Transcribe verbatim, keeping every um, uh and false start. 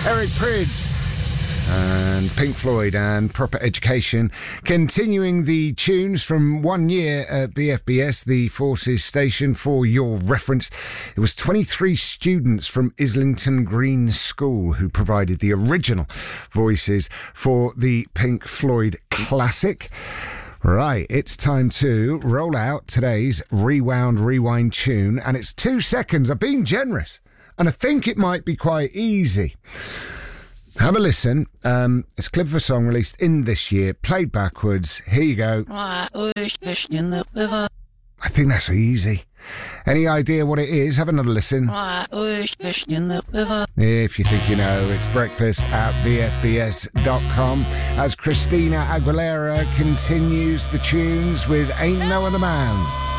Eric Prydz and Pink Floyd and Proper Education. Continuing the tunes from one year at B F B S, the Forces Station, for your reference. It was twenty-three students from Islington Green School who provided the original voices for the Pink Floyd classic. Right, it's time to roll out today's Rewound Rewind tune, and it's two seconds. I've been generous, and I think it might be quite easy. Have a listen. Um, it's a clip of a song released in this year, played backwards. Here you go. I think that's easy. Any idea what it is? Have another listen. If you think you know, it's breakfast at b f b s dot com as Christina Aguilera continues the tunes with Ain't No Other Man.